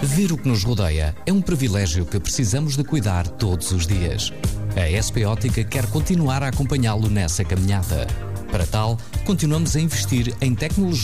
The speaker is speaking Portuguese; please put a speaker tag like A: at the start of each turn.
A: Ver o que nos rodeia é um privilégio que precisamos de cuidar todos os dias. A SP Ótica quer continuar a acompanhá-lo nessa caminhada. Para tal, continuamos a investir em tecnologia